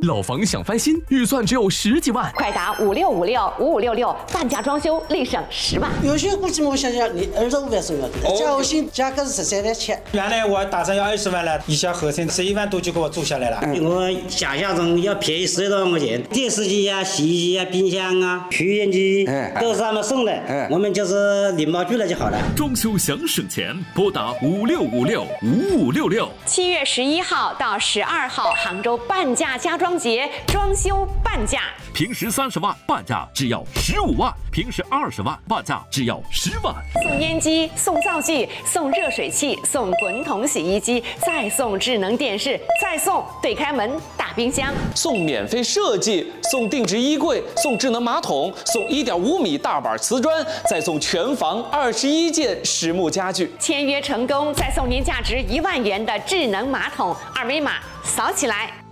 老房想翻新，预算只有10几万， 快打56565566，半价装修立省10万。 有些估计我想想，你25万送要的，加薪价格是13万7。 原来我打算要20万了，一下合成11万多就给我做下来了。 我想象中要便宜10多万块钱，电视机啊、洗衣机啊、冰箱啊、抽烟机都是他们送的，我们就是礼貌拒了就好了。 装修想省钱，拨打56565566。 7月11号到12号，杭州半价家装节，装修半价。 平时30万，半价只要15万；平时20万，半价只要10万。 送烟机，送灶具，送热水器，送滚筒洗衣机，再送智能电视，再送对开门大冰箱， 送免费设计，送定制衣柜，送智能马桶，送1.5米大板瓷砖，再送全房21件实木家具。 签约成功，再送您价值1万元的智能马桶，二维码扫起来。